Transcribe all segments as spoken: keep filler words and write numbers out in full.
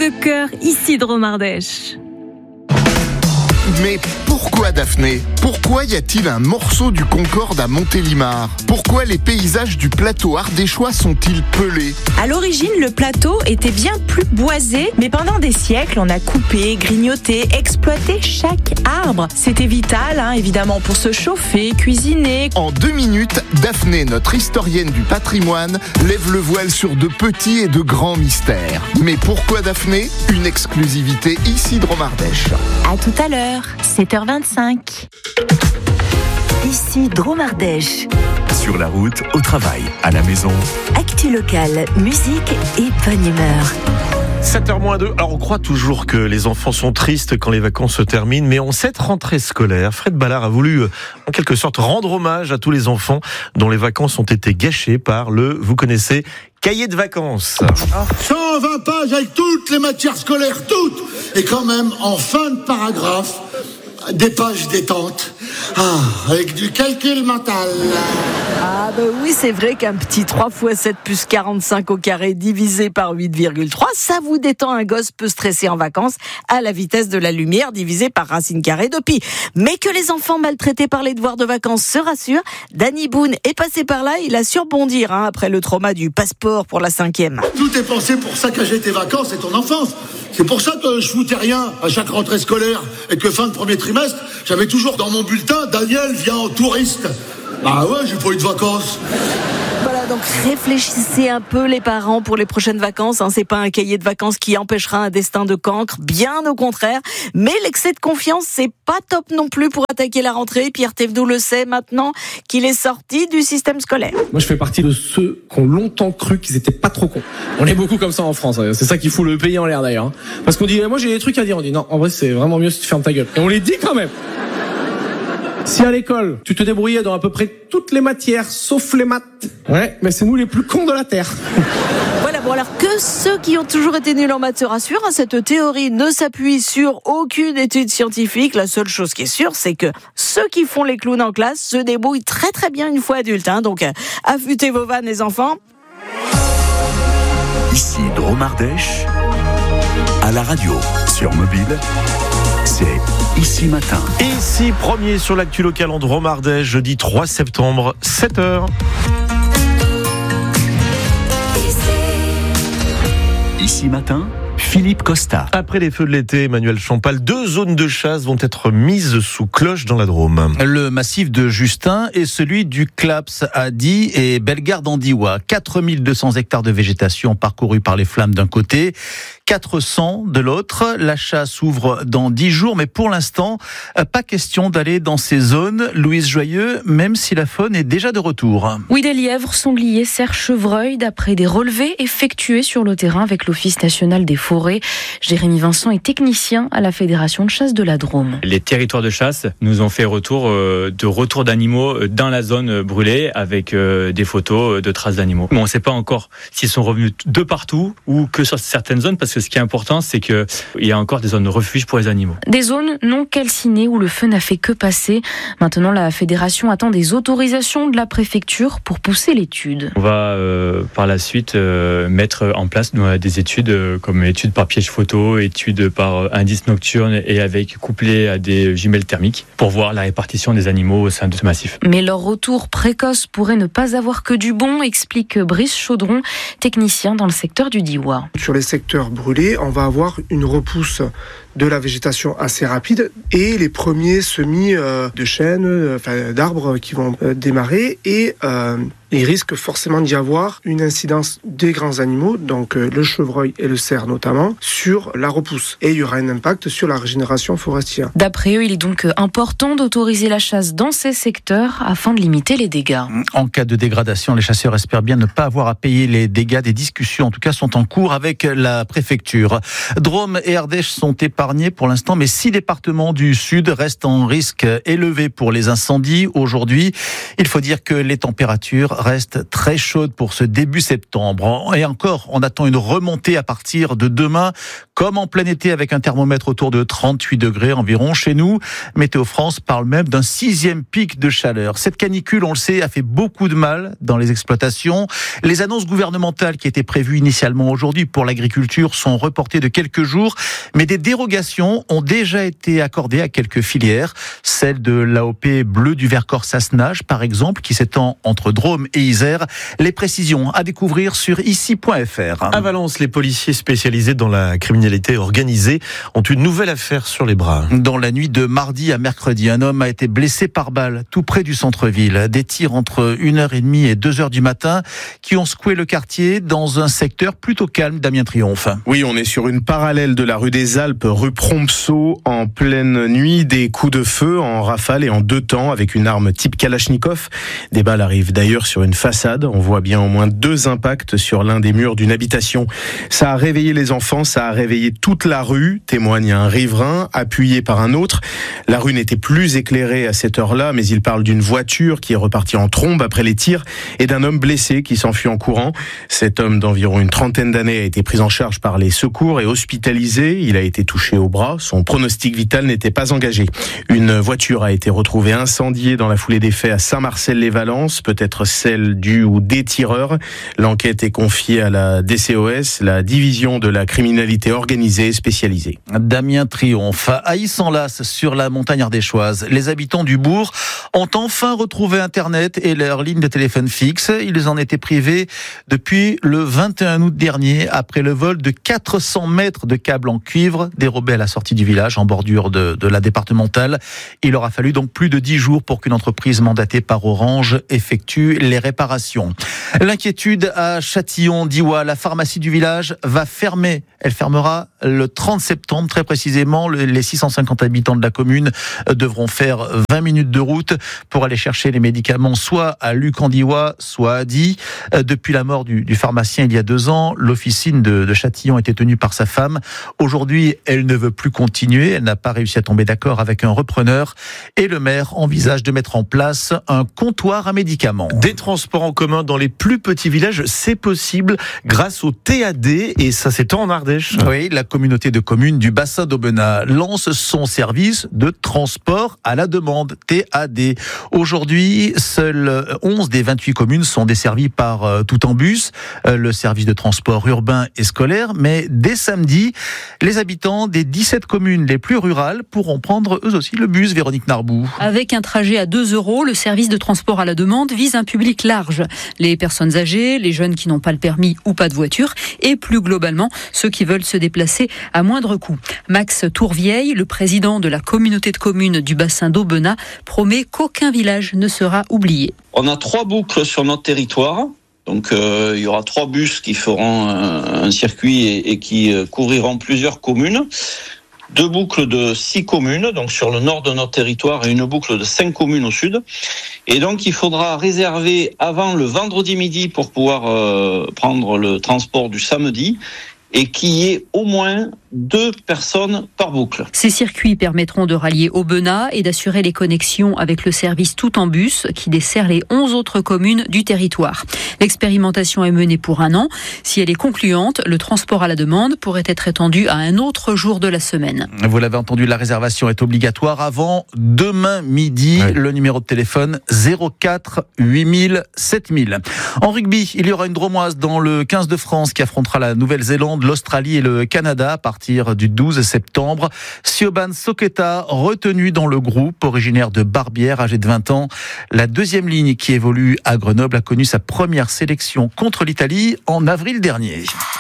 de cœur, ici Drôme Ardèche. Mais pourquoi Daphné ? Pourquoi y a-t-il un morceau du Concorde à Montélimar ? Pourquoi les paysages du plateau ardéchois sont-ils pelés ? À l'origine, le plateau était bien plus boisé, mais pendant des siècles, on a coupé, grignoté, exploité chaque arbre. C'était vital, hein, évidemment, pour se chauffer, cuisiner. En deux minutes, Daphné, notre historienne du patrimoine, lève le voile sur de petits et de grands mystères. Mais pourquoi Daphné ? Une exclusivité ici Drôme Ardèche. À tout à l'heure, sept heures vingt-cinq. Ici Drôme Ardèche. Sur la route, au travail, à la maison. Actu locale, musique et bonne humeur. sept heures moins deux. Alors on croit toujours que les enfants sont tristes quand les vacances se terminent, mais en cette rentrée scolaire, Fred Ballard a voulu en quelque sorte rendre hommage à tous les enfants dont les vacances ont été gâchées par le, vous connaissez, cahier de vacances. cent vingt pages avec toutes les matières scolaires, toutes. Et quand même, en fin de paragraphe, des pages détente. Ah, avec du calcul mental. Ah bah oui, c'est vrai qu'un petit trois fois sept plus quarante-cinq au carré divisé par huit virgule trois, ça vous détend. Un gosse peu stressé en vacances à la vitesse de la lumière divisé par racine carrée de pi. Mais que les enfants maltraités par les devoirs de vacances se rassurent, Danny Boone est passé par là, il a su rebondir hein, après le trauma du passeport pour la cinquième. Tout est pensé pour saccager tes vacances et ton enfance. C'est pour ça que je foutais rien à chaque rentrée scolaire et que fin de premier trimestre, j'avais toujours dans mon bulletin « Daniel vient en touriste ». Bah ouais, j'ai pas eu de vacances. Voilà, donc réfléchissez un peu les parents pour les prochaines vacances. Hein. C'est pas un cahier de vacances qui empêchera un destin de cancre, bien au contraire. Mais l'excès de confiance, c'est pas top non plus pour attaquer la rentrée. Pierre Thévenoud le sait maintenant qu'il est sorti du système scolaire. Moi, je fais partie de ceux qui ont longtemps cru qu'ils étaient pas trop cons. On est beaucoup comme ça en France. C'est ça qui fout le pays en l'air d'ailleurs. Parce qu'on dit, moi j'ai des trucs à dire. On dit non, en vrai c'est vraiment mieux si tu fermes ta gueule. Et on les dit quand même. Si à l'école, tu te débrouillais dans à peu près toutes les matières, sauf les maths, ouais, mais c'est nous les plus cons de la Terre. Voilà, bon alors que ceux qui ont toujours été nuls en maths se rassurent, hein, cette théorie ne s'appuie sur aucune étude scientifique. La seule chose qui est sûre, c'est que ceux qui font les clowns en classe se débrouillent très très bien une fois adultes. Hein, donc, euh, affûtez vos vannes les enfants. Ici Drôme Ardèche, à la radio, sur mobile, c'est Ici Matin. Ici, premier sur l'actu locale en Drôme Ardèche, jeudi trois septembre, sept heures. Ici Matin, Philippe Costa. Après les feux de l'été, Emmanuel Champal, deux zones de chasse vont être mises sous cloche dans la Drôme. Le massif de Justin et celui du Claps à Die et Bellegarde-en-Diois. quatre mille deux cents hectares de végétation parcourus par les flammes d'un côté, quatre cents de l'autre. La chasse ouvre dans dix jours, mais pour l'instant, pas question d'aller dans ces zones. Louise Joyeux, même si la faune est déjà de retour. Oui, des lièvres, sangliers, cerfs, chevreuils, d'après des relevés effectués sur le terrain avec l'Office national des forêts. Jérémy Vincent est technicien à la Fédération de chasse de la Drôme. Les territoires de chasse nous ont fait retour euh, de retour d'animaux dans la zone brûlée avec euh, des photos de traces d'animaux. Bon, on ne sait pas encore s'ils sont revenus de partout ou que sur certaines zones, parce que ce qui est important, c'est qu'il y a encore des zones de refuge pour les animaux. Des zones non calcinées où le feu n'a fait que passer. Maintenant, la Fédération attend des autorisations de la préfecture pour pousser l'étude. On va euh, par la suite euh, mettre en place euh, des études euh, comme études par piège photo, études par euh, indice nocturne et avec couplé à des jumelles thermiques pour voir la répartition des animaux au sein de ce massif. Mais leur retour précoce pourrait ne pas avoir que du bon, explique Brice Chaudron, technicien dans le secteur du Diois. Sur les secteurs brûlés, on va avoir une repousse de la végétation assez rapide et les premiers semis euh, de chênes, euh, enfin, d'arbres qui vont euh, démarrer et euh, il risque forcément d'y avoir une incidence des grands animaux, donc euh, le chevreuil et le cerf notamment, sur la repousse. Et il y aura un impact sur la régénération forestière. D'après eux, il est donc important d'autoriser la chasse dans ces secteurs afin de limiter les dégâts. En cas de dégradation, les chasseurs espèrent bien ne pas avoir à payer les dégâts. Des discussions, en tout cas, sont en cours avec la préfecture. Drôme et Ardèche sont épargnés épargnés pour l'instant, mais six départements du sud restent en risque élevé pour les incendies. Aujourd'hui, il faut dire que les températures restent très chaudes pour ce début septembre. Et encore, on attend une remontée à partir de demain, comme en plein été avec un thermomètre autour de trente-huit degrés environ chez nous. Météo France parle même d'un sixième pic de chaleur. Cette canicule, on le sait, a fait beaucoup de mal dans les exploitations. Les annonces gouvernementales qui étaient prévues initialement aujourd'hui pour l'agriculture sont reportées de quelques jours, mais des dérogations ont déjà été accordées à quelques filières. Celle de l'A O P Bleu du Vercors Sassenage, par exemple, qui s'étend entre Drôme et Isère. Les précisions à découvrir sur ici point f r. À Valence, les policiers spécialisés dans la criminalité organisée ont une nouvelle affaire sur les bras. Dans la nuit de mardi à mercredi, un homme a été blessé par balle tout près du centre-ville. Des tirs entre une heure trente et deux heures du matin qui ont secoué le quartier dans un secteur plutôt calme. Damien Triomphe. Oui, on est sur une parallèle de la rue des Alpes, rue Prompceau, en pleine nuit. Des coups de feu en rafale et en deux temps avec une arme type Kalachnikov. Des balles arrivent d'ailleurs sur une façade. On voit bien au moins deux impacts sur l'un des murs d'une habitation. Ça a réveillé les enfants, ça a réveillé toute la rue, témoigne un riverain appuyé par un autre. La rue n'était plus éclairée à cette heure-là, mais il parle d'une voiture qui est repartie en trombe après les tirs et d'un homme blessé qui s'enfuit en courant. Cet homme d'environ une trentaine d'années a été pris en charge par les secours et hospitalisé. Il a été touché au bras. Son pronostic vital n'était pas engagé. Une voiture a été retrouvée incendiée dans la foulée des faits à Saint-Marcel-les-Valences, peut-être celle du ou des tireurs. L'enquête est confiée à la D C O S, la division de la criminalité organisée spécialisée. Damien Triomphe. À Issenlas, sur la montagne ardéchoise, les habitants du bourg ont enfin retrouvé Internet et leur ligne de téléphone fixe. Ils en étaient privés depuis le vingt et un août dernier, après le vol de quatre cents mètres de câbles en cuivre dérobés à la sortie du village, en bordure de, de la départementale. Il aura fallu donc plus de dix jours pour qu'une entreprise mandatée par Orange effectue les réparations. L'inquiétude à Châtillon-d'Iwa, la pharmacie du village va fermer. Elle fermera le trente septembre, très précisément. Les six cent cinquante habitants de la commune devront faire vingt minutes de route pour aller chercher les médicaments, soit à Luc-en-Diois, soit à Die. Depuis la mort du, du pharmacien il y a deux ans, l'officine de, de Châtillon était tenue par sa femme. Aujourd'hui, elle ne veut plus continuer. Elle n'a pas réussi à tomber d'accord avec un repreneur. Et le maire envisage de mettre en place un comptoir à médicaments. Des transports en commun dans les plus petits villages, c'est possible grâce au T A D, et ça s'étend en Ardèche. Oui, la communauté de communes du bassin d'Aubenas lance son service de transport à la demande, T A D. Aujourd'hui, seules onze des vingt-huit communes sont desservies par euh, Toutambus, euh, le service de transport urbain et scolaire. Mais dès samedi, les habitants des dix-sept communes les plus rurales pourront prendre eux aussi le bus. Véronique Narbou. Avec un trajet à deux euros, le service de transport à la demande vise un public large. Les personnes âgées, les jeunes qui n'ont pas le permis ou pas de voiture, et plus globalement, ceux qui veulent se déplacer à moindre coût. Max Tourvieille, le président de la communauté de communes du bassin d'Aubenas, promet qu'aucun village ne sera oublié. On a trois boucles sur notre territoire. Donc euh, il y aura trois bus qui feront un, un circuit et, et qui euh, couvriront plusieurs communes. Deux boucles de six communes, donc sur le nord de notre territoire, et une boucle de cinq communes au sud. Et donc il faudra réserver avant le vendredi midi pour pouvoir euh, prendre le transport du samedi, et qu'il y ait au moins deux personnes par boucle. Ces circuits permettront de rallier Aubenas et d'assurer les connexions avec le service Toutambus qui dessert les onze autres communes du territoire. L'expérimentation est menée pour un an. Si elle est concluante, le transport à la demande pourrait être étendu à un autre jour de la semaine. Vous l'avez entendu, la réservation est obligatoire avant demain midi. Oui. Le numéro de téléphone zéro quatre huit mille sept mille. En rugby, il y aura une Dromoise dans le quinze de France qui affrontera la Nouvelle-Zélande, l'Australie et le Canada à partir du douze septembre. Siobhan Soketa, retenu dans le groupe, originaire de Barbière, âgé de vingt ans. La deuxième ligne qui évolue à Grenoble a connu sa première sélection contre l'Italie en avril dernier.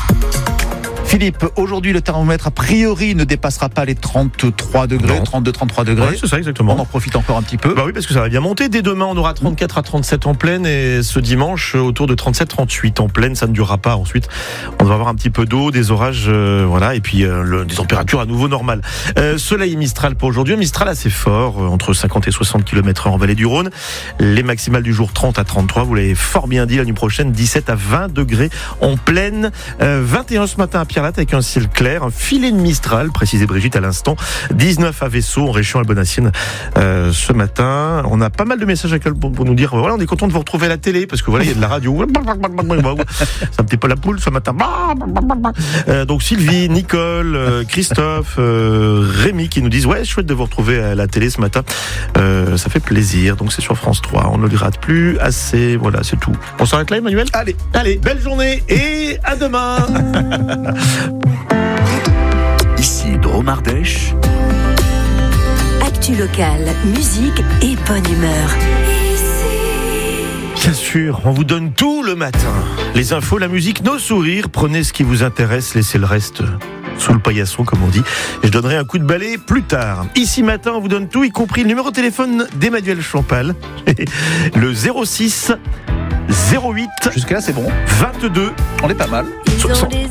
Philippe, aujourd'hui le thermomètre a priori ne dépassera pas les trente-trois degrés, trente-deux trente-trois degrés. Oui, c'est ça exactement. On en profite encore un petit peu. Bah oui, parce que ça va bien monter. Dès demain, on aura trente-quatre à trente-sept en pleine, et ce dimanche autour de trente-sept trente-huit en pleine. Ça ne durera pas. Ensuite, on va avoir un petit peu d'eau, des orages, euh, voilà, et puis euh, le, des températures à nouveau normales. Euh, soleil Mistral pour aujourd'hui, un Mistral assez fort, euh, entre cinquante et soixante kilomètres heure en vallée du Rhône. Les maximales du jour trente à trente-trois. Vous l'avez fort bien dit, la nuit prochaine dix-sept à vingt degrés en pleine. Euh, vingt et un ce matin à Pierre Saint-Pierre-Latte avec un ciel clair, un filet de Mistral, précisait Brigitte à l'instant. dix-neuf à Vaisseau, en région Albonacienne euh, ce matin. On a pas mal de messages à pour, pour nous dire voilà, on est content de vous retrouver à la télé parce que voilà, il y a de la radio. C'est un petit peu la poule ce matin. Euh, donc Sylvie, Nicole, euh, Christophe, euh, Rémi qui nous disent ouais, chouette de vous retrouver à la télé ce matin. Euh, ça fait plaisir. Donc c'est sur France trois. On ne le rate plus assez. Voilà, c'est tout. On s'arrête là, Emmanuel ? Allez, allez, belle journée et à demain. Ici Dromardèche. Actu locale, musique et bonne humeur. Bien sûr, on vous donne tout le matin. Les infos, la musique, nos sourires. Prenez ce qui vous intéresse, laissez le reste sous le paillasson, comme on dit. Et je donnerai un coup de balai plus tard. Ici matin, on vous donne tout, y compris le numéro de téléphone d'Emmanuel Champal. Le zéro six zéro huit. Jusqu'à là, c'est bon. vingt-deux. On est pas mal.